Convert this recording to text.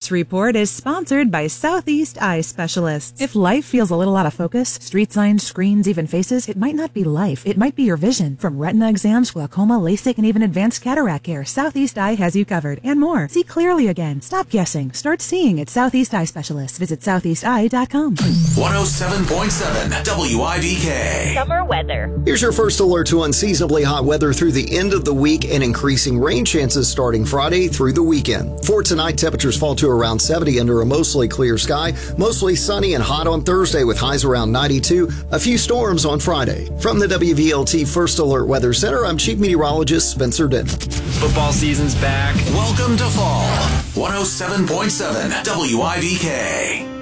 This report is sponsored by Southeast Eye Specialists. If life feels a little out of focus, street signs, screens, even faces, it might not be life. It might be your vision. From retina exams, glaucoma, LASIK, and even advanced cataract care, Southeast Eye has you covered. And more. See clearly again. Stop guessing. Start seeing at Southeast Eye Specialists. Visit southeasteye.com. 107.7 WIBK. Summer weather. Here's your first alert to unseasonably hot weather through the end of the week and increasing rain chances starting Friday through the weekend. For tonight, temperatures fall to around 70 under a mostly clear sky, mostly sunny and hot on Thursday with highs around 92, a few storms on Friday. From the WVLT First Alert Weather Center, I'm Chief Meteorologist Spencer Denton. Football season's back. Welcome to fall. 107.7 WIBK.